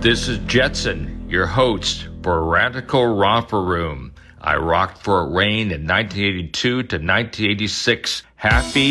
This is Jetson, your host for Radical Romper Room. I rocked Fort Wayne in 1982 to 1986. Happy